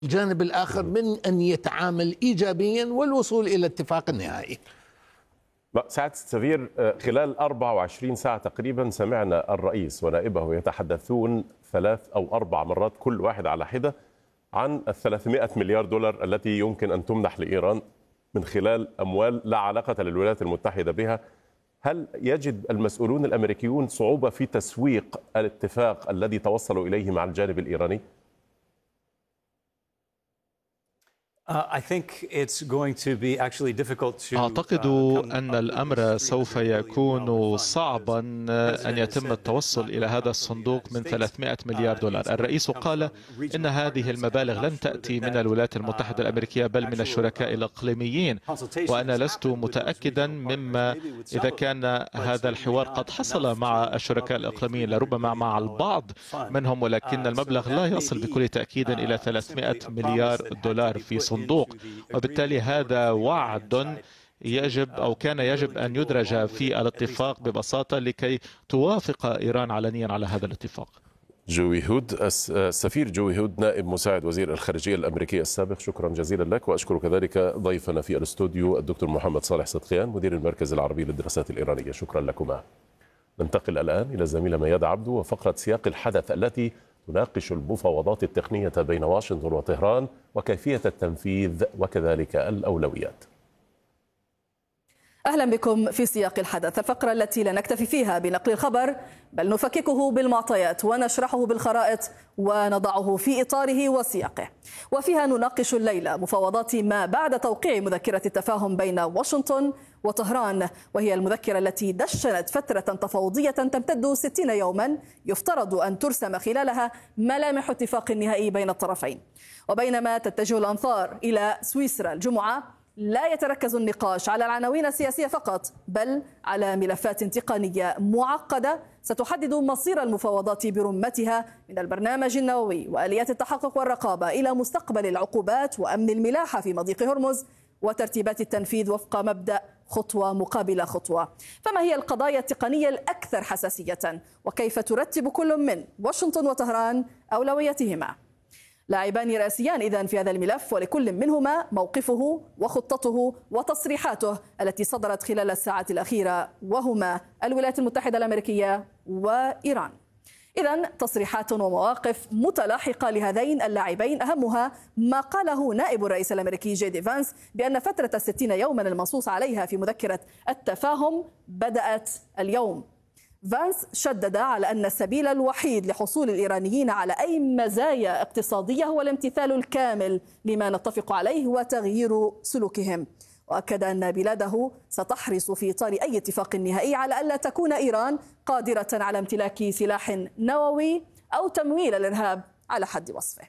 الجانب الآخر من أن يتعامل إيجابيا والوصول إلى اتفاق نهائي. سعادة السفير، خلال 24 ساعة تقريبا سمعنا الرئيس ونائبه يتحدثون 3 أو 4 مرات كل واحد على حدة عن 300 مليار دولار التي يمكن أن تمنح لإيران من خلال أموال لا علاقة للولايات المتحدة بها. هل يجد المسؤولون الأمريكيون صعوبة في تسويق الاتفاق الذي توصلوا إليه مع الجانب الإيراني؟ أعتقد أن الأمر سوف يكون صعبا أن يتم التوصل إلى هذا الصندوق من 300 مليار دولار. الرئيس قال إن هذه المبالغ لن تأتي من الولايات المتحدة الأمريكية بل من الشركاء الإقليميين، وأنا لست متأكدا مما إذا كان هذا الحوار قد حصل مع الشركاء الإقليميين، لربما مع البعض منهم، ولكن المبلغ لا يصل بكل تأكيد إلى 300 مليار دولار في صندوق، وبالتالي هذا وعد يجب أو كان يجب أن يدرج في الاتفاق ببساطة لكي توافق إيران علنيا على هذا الاتفاق. جوي هود، السفير جوي هود نائب مساعد وزير الخارجية الأمريكي السابق، شكرا جزيلا لك، وأشكر كذلك ضيفنا في الاستوديو الدكتور محمد صالح صدقيان مدير المركز العربي للدراسات الإيرانية. شكرا لكما. ننتقل الآن إلى الزميلة مياد عبدو وفقرة سياق الحدث التي تناقش المفاوضات التقنية بين واشنطن وطهران وكيفية التنفيذ وكذلك الأولويات. أهلا بكم في سياق الحدث، الفقرة التي لا نكتفي فيها بنقل الخبر بل نفككه بالمعطيات ونشرحه بالخرائط ونضعه في إطاره وسياقه، وفيها نناقش الليلة مفاوضات ما بعد توقيع مذكرة التفاهم بين واشنطن وطهران، وهي المذكرة التي دشنت فترة تفاوضية تمتد 60 يوما يفترض أن ترسم خلالها ملامح اتفاق نهائي بين الطرفين. وبينما تتجه الأنظار إلى سويسرا الجمعة، لا يتركز النقاش على العناوين السياسية فقط بل على ملفات تقنية معقدة ستحدد مصير المفاوضات برمتها، من البرنامج النووي وآليات التحقق والرقابة إلى مستقبل العقوبات وأمن الملاحة في مضيق هرمز وترتيبات التنفيذ وفق مبدأ خطوة مقابل خطوة. فما هي القضايا التقنية الأكثر حساسية وكيف ترتب كل من واشنطن وطهران أولوياتهما؟ لاعبان رئيسيان إذن في هذا الملف، ولكل منهما موقفه وخطته وتصريحاته التي صدرت خلال الساعات الأخيرة، وهما الولايات المتحدة الأمريكية وإيران. إذن تصريحات ومواقف متلاحقة لهذين اللاعبين، أهمها ما قاله نائب الرئيس الأمريكي جي دي فانس بأن فترة 60 يوما المنصوص عليها في مذكرة التفاهم بدأت اليوم. فانس شدد على أن السبيل الوحيد لحصول الإيرانيين على أي مزايا اقتصادية هو الامتثال الكامل لما نتفق عليه وتغيير سلوكهم، وأكد أن بلاده ستحرص في إطار أي اتفاق نهائي على ألا تكون إيران قادرة على امتلاك سلاح نووي أو تمويل الإرهاب على حد وصفه.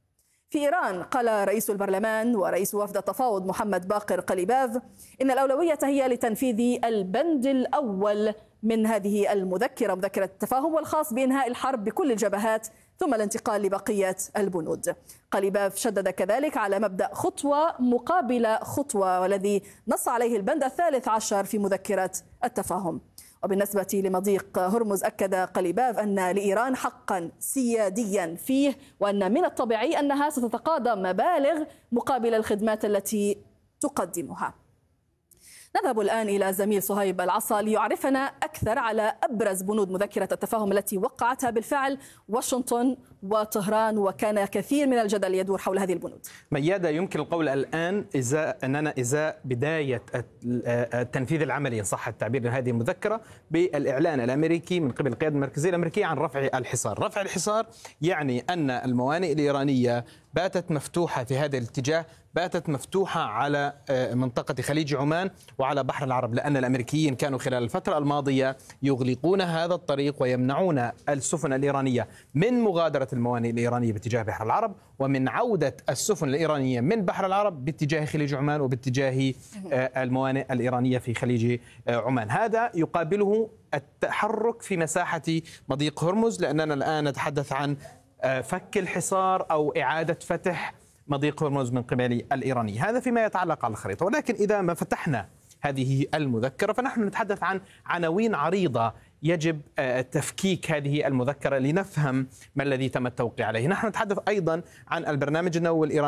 في إيران قال رئيس البرلمان ورئيس وفد التفاوض محمد باقر قليباف إن الأولوية هي لتنفيذ البند الأول من هذه المذكرة، مذكرة التفاهم، والخاص بإنهاء الحرب بكل الجبهات ثم الانتقال لبقية البنود. قليباف شدد كذلك على مبدأ خطوة مقابل خطوة، والذي نص عليه البند 13 في مذكرة التفاهم. وبالنسبة لمضيق هرمز أكد قليباف أن لإيران حقا سياديا فيه، وأن من الطبيعي أنها ستتقاضى مبالغ مقابل الخدمات التي تقدمها. نذهب الآن إلى زميل صهيب العصا ليعرفنا أكثر على أبرز بنود مذكرة التفاهم التي وقعتها بالفعل واشنطن وطهران، وكان كثير من الجدل يدور حول هذه البنود. ميادة، يمكن القول الآن أننا إزاء بداية التنفيذ العملي إن صح التعبير لهذه المذكرة بالإعلان الأمريكي من قبل القيادة المركزية الأمريكية عن رفع الحصار. رفع الحصار يعني أن الموانئ الإيرانية باتت مفتوحة في هذا الاتجاه، باتت مفتوحة على منطقة خليج عمان وعلى بحر العرب، لأن الأمريكيين كانوا خلال الفترة الماضية يغلقون هذا الطريق ويمنعون السفن الإيرانية من مغادرة الموانئ الإيرانية باتجاه بحر العرب ومن عودة السفن الإيرانية من بحر العرب باتجاه خليج عمان وباتجاه الموانئ الإيرانية في خليج عمان. هذا يقابله التحرك في مساحة مضيق هرمز، لأننا الآن نتحدث عن فك الحصار أو إعادة فتح مضيق هرمز من قبل الإيراني. هذا فيما يتعلق على الخريطة، ولكن إذا ما فتحنا هذه المذكرة فنحن نتحدث عن عناوين عريضة يجب تفكيك هذه المذكرة لنفهم ما الذي تم التوقيع عليه. نحن نتحدث أيضا عن البرنامج النووي الإيراني